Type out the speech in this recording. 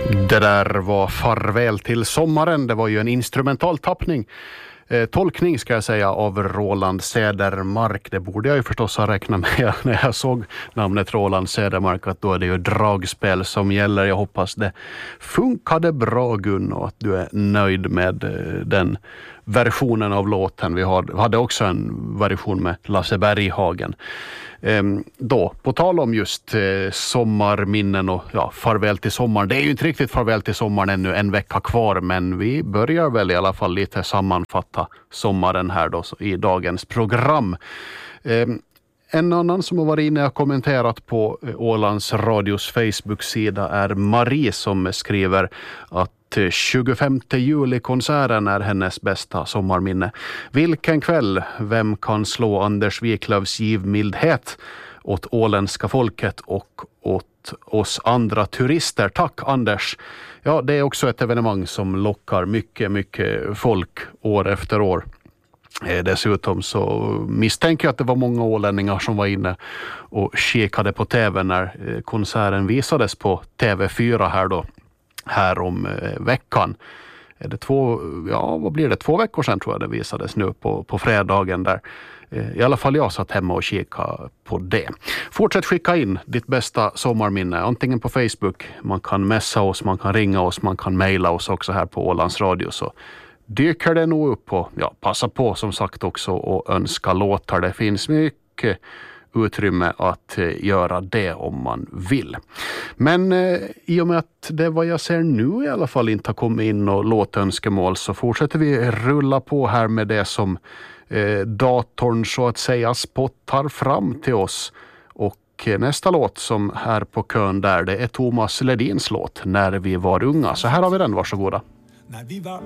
Det där var Farväl till sommaren. Det var ju en instrumental tolkning ska jag säga av Roland Cedermark. Det borde jag ju förstås ha räknat med när jag såg namnet Roland Cedermark, att då är det ju dragspel som gäller. Jag hoppas det funkade bra, Gun, och att du är nöjd med den versionen av låten. Vi hade också en version med Lasse Berghagen. Då, på tal om just sommarminnen och farväl till sommaren. Det är ju inte riktigt farväl till sommaren ännu, en vecka kvar, men vi börjar väl i alla fall lite sammanfatta sommaren här då i dagens program. En annan som har varit inne och kommenterat på Ålands Radios Facebook-sida är Marie, som skriver att 25 juli-konserten är hennes bästa sommarminne. Vilken kväll, vem kan slå Anders Wiklövs givmildhet åt åländska folket och åt oss andra turister. Tack Anders. Ja, det är också ett evenemang som lockar mycket folk år efter år. Dessutom så misstänker jag att det var många ålänningar som var inne och kikade på tv när konserten visades på TV4 här om veckan. Är det 2 veckor sedan tror jag det visades nu på fredagen där. I alla fall jag satt hemma och kikade på det. Fortsätt skicka in ditt bästa sommarminne, antingen på Facebook. Man kan messa oss, man kan ringa oss, man kan mejla oss också här på Ålands Radio, så dyker det nog upp och passa på som sagt också och önska låtar. Det finns mycket utrymme att göra det om man vill. Men i och med att det vad jag ser nu i alla fall inte har kommit in och låtönskemål, så fortsätter vi rulla på här med det som datorn så att säga spottar fram till oss. Och nästa låt som är på kön där, det är Thomas Ledins låt När vi var unga. Så här har vi den, varsågoda. När vi var